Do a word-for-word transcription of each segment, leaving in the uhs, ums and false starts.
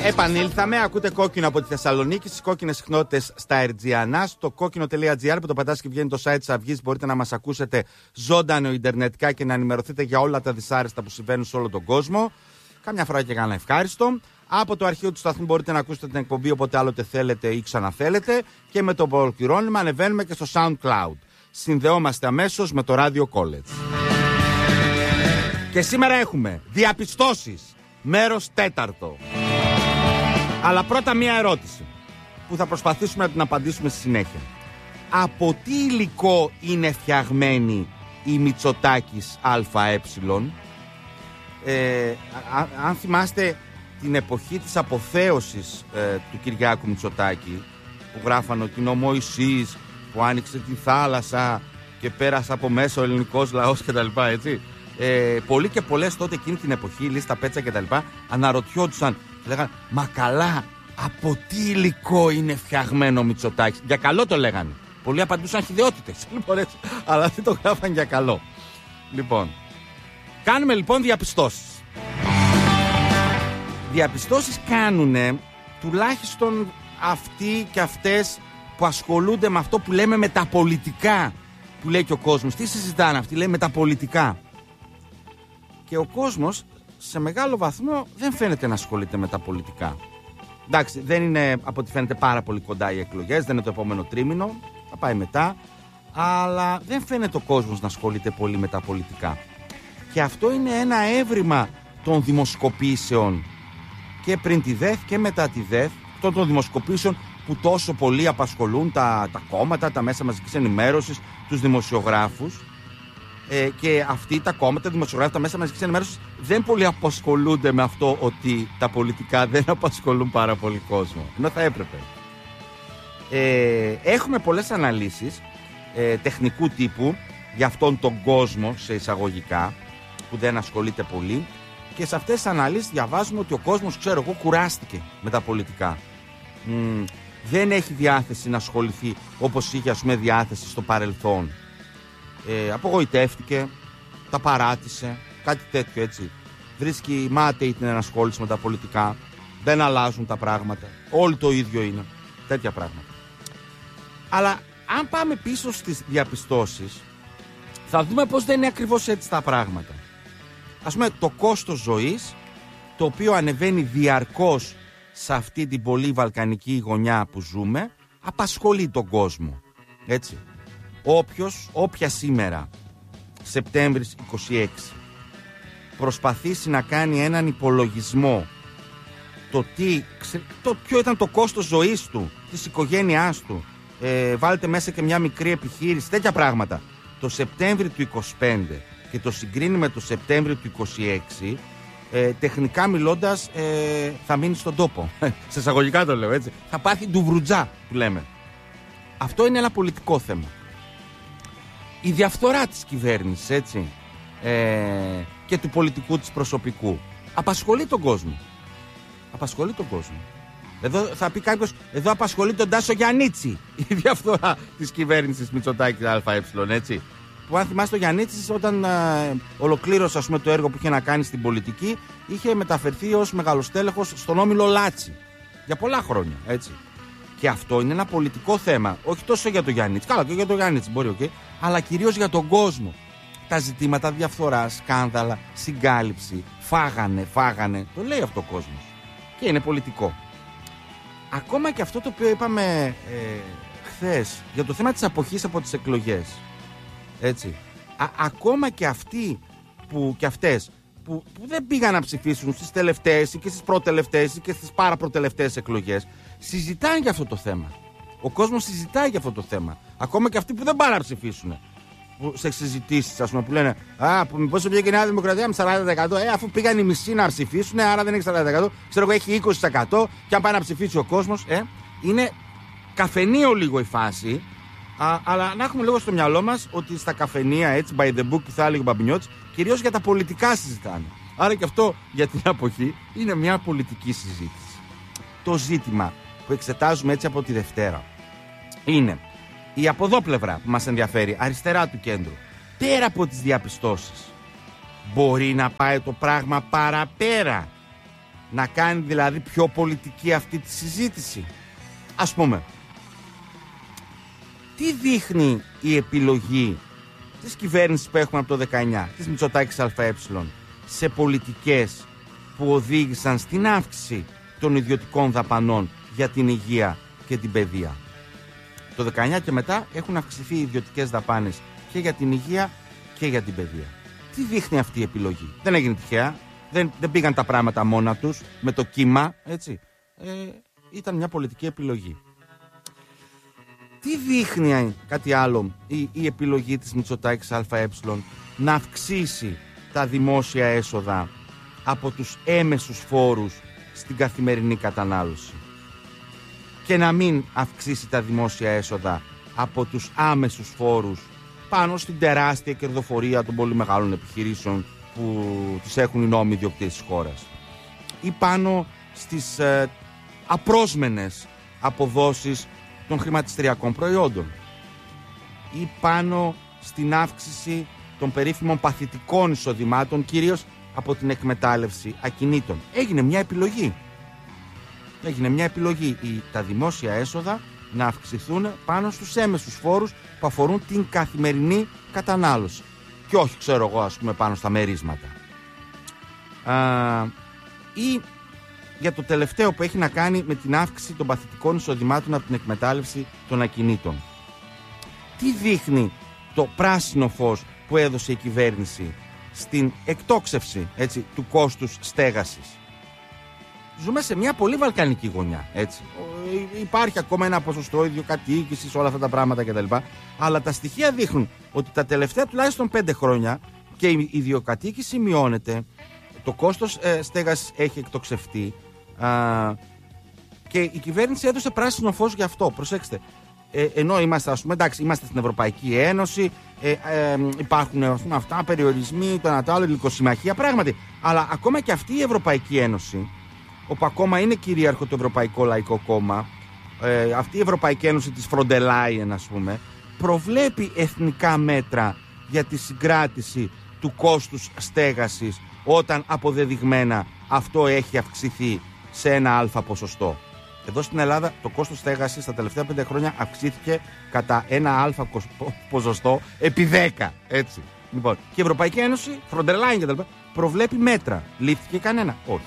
Επανήλθαμε, ακούτε Κόκκινο από τη Θεσσαλονίκη, στις κόκκινες συχνότητες στα Ερτζιανά, στο κόκκινο τελεία τζι άρ που το πατάς και βγαίνει το site της Αυγής. Μπορείτε να μας ακούσετε ζωντανό ιντερνετικά και να ενημερωθείτε για όλα τα δυσάρεστα που συμβαίνουν σε όλο τον κόσμο. Κάμια φορά και κανένα ευχάριστο. Από το αρχείο του σταθμού μπορείτε να ακούσετε την εκπομπή όποτε άλλοτε θέλετε ή ξαναθέλετε. Και με το ολοκληρώνημα ανεβαίνουμε και στο SoundCloud. Συνδεόμαστε αμέσως με το Radio College. Και σήμερα έχουμε διαπιστώσεις, μέρος τέταρτο. Αλλά πρώτα μία ερώτηση που θα προσπαθήσουμε να την απαντήσουμε στη συνέχεια. Από τι υλικό είναι φτιαγμένη η Μητσοτάκης ΑΕ? Ε, α, αν θυμάστε την εποχή της αποθέωσης ε, του Κυριάκου Μητσοτάκη, που γράφανε ότι είναι ο Μωυσής που άνοιξε τη θάλασσα και πέρασε από μέσα ο ελληνικός λαός κτλ. Έτσι. Ε, πολλοί και πολλές τότε εκείνη την εποχή, Λίστα Πέτσα κτλ. Αναρωτιόντουσαν και λέγανε, μα καλά, από τι υλικό είναι φτιαγμένο ο Μητσοτάκης? Για καλό το λέγανε. Πολλοί απαντούσαν χυδαιότητες, αλλά αυτοί το γράφαν για καλό. Λοιπόν, κάνουμε λοιπόν διαπιστώσεις. Διαπιστώσεις κάνουνε τουλάχιστον αυτοί και αυτές που ασχολούνται με αυτό που λέμε με τα πολιτικά. Που λέει και ο κόσμος. Τι συζητάνε αυτοί? Λέει με τα πολιτικά. Και ο κόσμος σε μεγάλο βαθμό δεν φαίνεται να ασχολείται με τα πολιτικά. Εντάξει, δεν είναι από ό,τι φαίνεται πάρα πολύ κοντά οι εκλογές, δεν είναι το επόμενο τρίμηνο, θα πάει μετά. Αλλά δεν φαίνεται ο κόσμος να ασχολείται πολύ με τα πολιτικά. Και αυτό είναι ένα έβριμα των δημοσκοπήσεων και πριν τη ΔΕΘ και μετά τη ΔΕΘ, των, των δημοσκοπήσεων που τόσο πολύ απασχολούν τα, τα κόμματα, τα μέσα μαζικής ενημέρωσης, τους δημοσιογράφους. Ε, και αυτοί τα κόμματα, τα δημοσιογράφοι, τα μέσα μαζικής ενημέρωσης δεν πολύ απασχολούνται με αυτό ότι τα πολιτικά δεν απασχολούν πάρα πολύ κόσμο. Ενώ θα έπρεπε. Ε, έχουμε πολλές αναλύσεις ε, τεχνικού τύπου για αυτόν τον κόσμο, σε εισαγωγικά, που δεν ασχολείται πολύ. Και σε αυτές τις αναλύσεις διαβάζουμε ότι ο κόσμος, ξέρω εγώ, κουράστηκε με τα πολιτικά. Μ, δεν έχει διάθεση να ασχοληθεί όπως είχε, ας πούμε, διάθεση στο παρελθόν. Ε, απογοητεύτηκε, τα παράτησε, κάτι τέτοιο, έτσι. Βρίσκει μάταιη την ενασχόληση με τα πολιτικά. Δεν αλλάζουν τα πράγματα. Όλοι το ίδιο είναι. Τέτοια πράγματα. Αλλά αν πάμε πίσω στις διαπιστώσεις, θα δούμε πως δεν είναι ακριβώς έτσι τα πράγματα. Ας πούμε, το κόστος ζωής, το οποίο ανεβαίνει διαρκώς σε αυτή την πολύ βαλκανική γωνιά που ζούμε, απασχολεί τον κόσμο. Έτσι. Όποιος, όποια σήμερα, Σεπτέμβρης είκοσι έξι, προσπαθήσει να κάνει έναν υπολογισμό το, τι, το ποιο ήταν το κόστος ζωής του, της οικογένειάς του, ε, βάλτε μέσα και μια μικρή επιχείρηση, τέτοια πράγματα, το Σεπτέμβρη του είκοσι πέντε και το συγκρίνει με το Σεπτέμβρη του είκοσι έξι, ε, τεχνικά μιλώντας ε, θα μείνει στον τόπο. Σε εισαγωγικά το λέω, έτσι. Θα πάθει ντουβρουτζά που λέμε. Αυτό είναι ένα πολιτικό θέμα. Η διαφθορά της κυβέρνησης, έτσι, ε, και του πολιτικού της προσωπικού απασχολεί τον κόσμο. Απασχολεί τον κόσμο. Εδώ θα πει κάποιος, εδώ απασχολεί τον Τάσο Γιαννίτσι η διαφθορά της κυβέρνησης Μητσοτάκη ΑΕ, έτσι. Που αν θυμάστε, ο Γιαννίτσης όταν ε, ολοκλήρωσε, ας πούμε, το έργο που είχε να κάνει στην πολιτική, είχε μεταφερθεί ως μεγαλοστέλεχος στον όμιλο Λάτσι για πολλά χρόνια, έτσι. Και αυτό είναι ένα πολιτικό θέμα, όχι τόσο για τον Γιαννίτση, καλά και για τον Γιαννίτση μπορεί, okay, αλλά κυρίως για τον κόσμο. Τα ζητήματα διαφθοράς, σκάνδαλα, συγκάλυψη, φάγανε, φάγανε, το λέει αυτό ο κόσμος. Και είναι πολιτικό. Ακόμα και αυτό το οποίο είπαμε ε, χθες για το θέμα της αποχής από τις εκλογές. Έτσι. Α, ακόμα και αυτοί που, και αυτές που, που δεν πήγαν να ψηφίσουν στις τελευταίες ή και στις προτελευταίες ή και στις παραπροτελευταίες εκλογές, συζητάνε για αυτό το θέμα. Ο κόσμος συζητάει για αυτό το θέμα. Ακόμα και αυτοί που δεν πάνε να ψηφίσουν. Που, σε συζητήσεις, ας πούμε, που λένε α, πόσο βγήκε η Νέα Δημοκρατία με σαράντα τοις εκατό. Ε, αφού πήγαν οι μισοί να ψηφίσουν, άρα δεν έχει σαράντα τοις εκατό. Ξέρω εγώ, έχει είκοσι τοις εκατό. Και αν πάει να ψηφίσει ο κόσμος, ε, είναι καφενείο λίγο η φάση. Α, αλλά να έχουμε λίγο στο μυαλό μας ότι στα καφενεία, έτσι, by the book που θα έλεγε ο Μπαμπινιώτης, κυρίως για τα πολιτικά συζητάνε. Άρα και αυτό για την αποχή είναι μια πολιτική συζήτηση. Το ζήτημα που εξετάζουμε έτσι από τη Δευτέρα είναι η από εδώ πλευρά που μας ενδιαφέρει, αριστερά του κέντρου. Πέρα από τις διαπιστώσεις, μπορεί να πάει το πράγμα παραπέρα. να κάνει δηλαδή πιο πολιτική αυτή τη συζήτηση. Ας πούμε, τι δείχνει η επιλογή της κυβέρνησης που έχουμε από το δεκαεννιά, της Μητσοτάκης ΑΕ, σε πολιτικές που οδήγησαν στην αύξηση των ιδιωτικών δαπανών για την υγεία και την παιδεία. Το δεκαεννιά και μετά έχουν αυξηθεί οι ιδιωτικές δαπάνες και για την υγεία και για την παιδεία. Τι δείχνει αυτή η επιλογή? Δεν έγινε τυχαία, δεν, δεν πήγαν τα πράγματα μόνα τους με το κύμα, έτσι. Ε, ήταν μια πολιτική επιλογή. Τι δείχνει κάτι άλλο η, η επιλογή της Μητσοτάκης ΑΕ να αυξήσει τα δημόσια έσοδα από τους έμεσους φόρους στην καθημερινή κατανάλωση και να μην αυξήσει τα δημόσια έσοδα από τους άμεσους φόρους πάνω στην τεράστια κερδοφορία των πολύ μεγάλων επιχειρήσεων που τις έχουν οι νόμοι ιδιοκτήτες της χώρας, ή πάνω στις ε, απρόσμενες αποδόσεις των χρηματιστηριακών προϊόντων, ή πάνω στην αύξηση των περίφημων παθητικών εισοδημάτων, κυρίως από την εκμετάλλευση ακινήτων. Έγινε μια επιλογή. Έγινε μια επιλογή η, τα δημόσια έσοδα να αυξηθούν πάνω στους έμεσους φόρους που αφορούν την καθημερινή κατανάλωση και όχι, ξέρω εγώ, ας πούμε, πάνω στα μερίσματα. Α, ή για το τελευταίο που έχει να κάνει με την αύξηση των παθητικών εισοδημάτων από την εκμετάλλευση των ακινήτων. Τι δείχνει το πράσινο φως που έδωσε η κυβέρνηση στην εκτόξευση, έτσι, του κόστους στέγασης? Ζούμε σε μια πολύ βαλκανική γωνιά, έτσι. Υπάρχει ακόμα ένα ποσοστό ιδιοκατοίκησης, όλα αυτά τα πράγματα κτλ. Αλλά τα στοιχεία δείχνουν ότι τα τελευταία τουλάχιστον πέντε χρόνια και η ιδιοκατοίκηση μειώνεται, το κόστος ε, στέγασης έχει εκτοξευτεί α, και η κυβέρνηση έδωσε πράσινο φως γι' αυτό. Προσέξτε. Ε, ενώ είμαστε, ας πούμε, εντάξει, είμαστε στην Ευρωπαϊκή Ένωση, ε, ε, υπάρχουν, ας πούμε, αυτά, περιορισμοί, το ένα το άλλο, γλυκοσυμμαχία, πράγματι. Αλλά ακόμα και αυτή η Ευρωπαϊκή Ένωση, όπου ακόμα είναι κυρίαρχο το Ευρωπαϊκό Λαϊκό Κόμμα, ε, αυτή η Ευρωπαϊκή Ένωση της Φροντελάιεν, ας πούμε, προβλέπει εθνικά μέτρα για τη συγκράτηση του κόστους στέγασης όταν αποδεδειγμένα αυτό έχει αυξηθεί σε ένα αλφα ποσοστό. Εδώ στην Ελλάδα το κόστος στέγασης τα τελευταία πέντε χρόνια αυξήθηκε κατά ένα αλφα ποσοστό επί δέκα. Έτσι. Λοιπόν, και η Ευρωπαϊκή Ένωση, Φροντερ και τα λοιπά, προβλέπει μέτρα. Λήφθηκε κανένα? Όχι.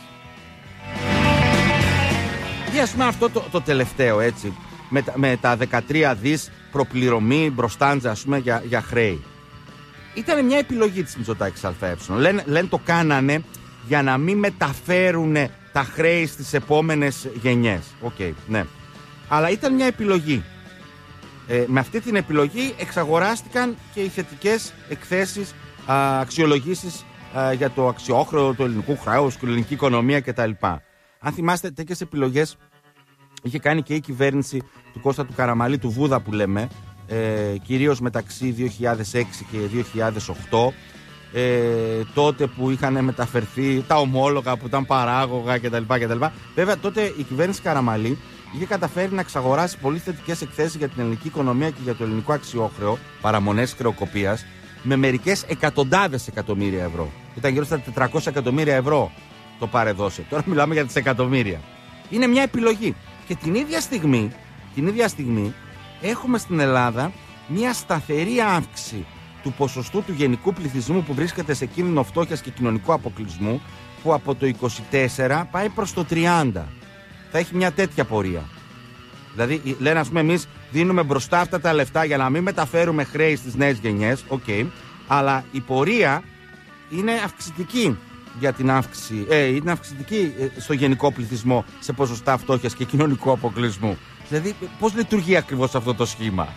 Και ας πούμε αυτό το, το τελευταίο, έτσι, με, με τα δεκατρία δις προπληρωμή μπροστάντζα, ας πούμε, για, για χρέη. Ήταν μια επιλογή της Μητσοτάκης ΑΕ. Λένε, λένε το κάνανε για να μην μεταφέρουν τα χρέη στις επόμενες γενιές. Οκ, okay, ναι. Αλλά ήταν μια επιλογή. Ε, με αυτή την επιλογή εξαγοράστηκαν και οι θετικές εκθέσεις, α, αξιολογήσεις α, για το αξιόχρεο του ελληνικού χρέους, την ελληνική οικονομία κτλ. Αν θυμάστε, τέτοιες επιλογές είχε κάνει και η κυβέρνηση του Κώστα του Καραμανλή, του Βούδα που λέμε, ε, κυρίως μεταξύ δύο χιλιάδες έξι και δύο χιλιάδες οκτώ, ε, τότε που είχαν μεταφερθεί τα ομόλογα που ήταν παράγωγα κτλ. κτλ. Βέβαια, τότε η κυβέρνηση Καραμανλή είχε καταφέρει να εξαγοράσει πολύ θετικές εκθέσεις για την ελληνική οικονομία και για το ελληνικό αξιόχρεο, παραμονές χρεοκοπίας, με μερικές εκατοντάδες εκατομμύρια ευρώ. Ήταν γύρω στα τετρακόσια εκατομμύρια ευρώ το παρεδώσε. Τώρα μιλάμε για τις εκατομμύρια. Είναι μια επιλογή. Και την ίδια στιγμή, την ίδια στιγμή έχουμε στην Ελλάδα μια σταθερή αύξηση του ποσοστού του γενικού πληθυσμού που βρίσκεται σε κίνδυνο φτώχειας και κοινωνικού αποκλεισμού, που από το είκοσι τέσσερα πάει προς το τριάντα. Θα έχει μια τέτοια πορεία. Δηλαδή, λένε, ας πούμε, εμείς δίνουμε μπροστά αυτά τα λεφτά για να μην μεταφέρουμε χρέη στις νέες γενιές, okay, αλλά η πορεία είναι αυξητική για την αύξηση, ε, είναι αυξητική στο γενικό πληθυσμό σε ποσοστά φτώχειας και κοινωνικού αποκλεισμού. Δηλαδή, πώς λειτουργεί ακριβώς αυτό το σχήμα?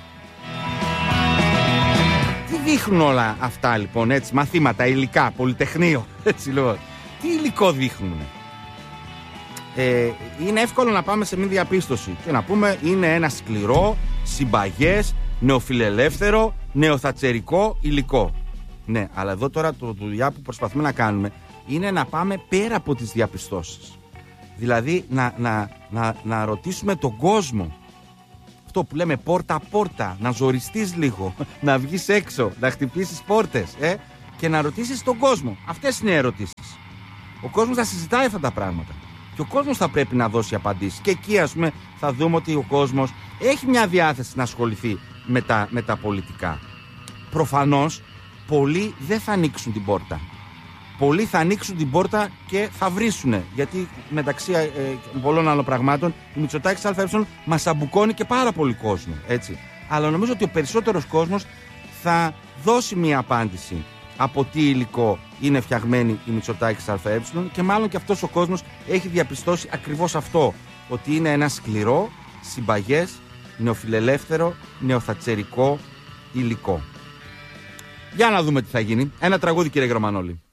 Τι δείχνουν όλα αυτά, λοιπόν, έτσι, μαθήματα, υλικά, πολυτεχνείο, έτσι, λοιπόν. Τι υλικό δείχνουν? Ε, είναι εύκολο να πάμε σε μια διαπίστωση και να πούμε είναι ένα σκληρό, συμπαγές, νεοφιλελεύθερο, νεοθατσερικό υλικό. Ναι, αλλά εδώ τώρα το δουλειά που προσπαθούμε να κάνουμε είναι να πάμε πέρα από τις διαπιστώσεις. Δηλαδή να, να, να, να ρωτήσουμε τον κόσμο. Αυτό που λέμε πόρτα-πόρτα, να ζοριστείς λίγο, να βγεις έξω, να χτυπήσεις πόρτες, ε, και να ρωτήσεις τον κόσμο. Αυτές είναι οι ερωτήσεις. Ο κόσμος θα συζητάει αυτά τα πράγματα. Και ο κόσμος θα πρέπει να δώσει απαντήσεις. Και εκεί, ας πούμε, θα δούμε ότι ο κόσμος έχει μια διάθεση να ασχοληθεί με τα, με τα πολιτικά. Προφανώς, πολλοί δεν θα ανοίξουν την πόρτα. Πολλοί θα ανοίξουν την πόρτα και θα βρίσουνε. Γιατί μεταξύ ε, πολλών άλλων πραγμάτων, η Μητσοτάκης ΑΕ μας αμπουκώνει και πάρα πολύ κόσμο. Έτσι. Αλλά νομίζω ότι ο περισσότερος κόσμος θα δώσει μια απάντηση από τι υλικό είναι φτιαγμένη η Μητσοτάκης ΑΕ και μάλλον και αυτός ο κόσμος έχει διαπιστώσει ακριβώς αυτό. Ότι είναι ένα σκληρό, συμπαγές, νεοφιλελεύθερο, νεοθατσερικό υλικό. Για να δούμε τι θα γίνει. Ένα τραγούδι, κύριε Γερμανόλη.